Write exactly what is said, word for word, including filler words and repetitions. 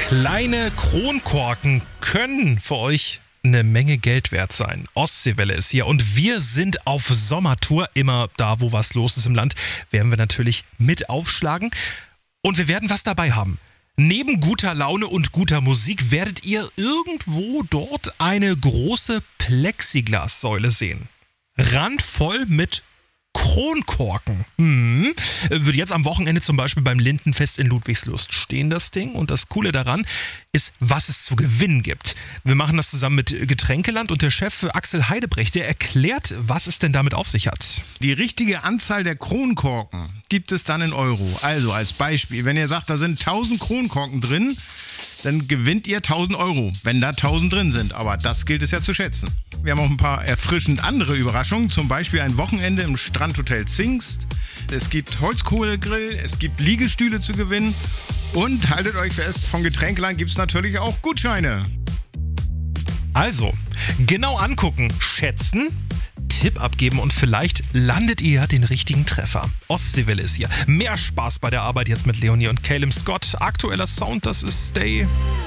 Kleine Kronkorken können für euch eine Menge Geld wert sein. Ostseewelle ist hier und wir sind auf Sommertour. Immer da, wo was los ist im Land, werden wir natürlich mit aufschlagen. Und wir werden was dabei haben. Neben guter Laune und guter Musik werdet ihr irgendwo dort eine große Plexiglassäule sehen. Randvoll mit Kronkorken. Hm. Wird jetzt am Wochenende zum Beispiel beim Lindenfest in Ludwigslust stehen, das Ding. Und das Coole daran ist, was es zu gewinnen gibt. Wir machen das zusammen mit Getränkeland und der Chef Axel Heidebrecht, der erklärt, was es denn damit auf sich hat. Die richtige Anzahl der Kronkorken gibt es dann in Euro. Also als Beispiel, wenn ihr sagt, da sind tausend Kronkorken drin, dann gewinnt ihr tausend Euro, wenn da tausend drin sind. Aber das gilt es ja zu schätzen. Wir haben auch ein paar erfrischend andere Überraschungen, zum Beispiel ein Wochenende im Strandhotel Zingst. Es gibt Holzkohlegrill, es gibt Liegestühle zu gewinnen und haltet euch fest, von Getränkeland gibt es natürlich auch Gutscheine. Also, genau angucken, schätzen, Tipp abgeben und vielleicht landet ihr ja den richtigen Treffer. Ostseewelle ist hier. Mehr Spaß bei der Arbeit jetzt mit Leonie und Caleb Scott. Aktueller Sound, das ist Stay.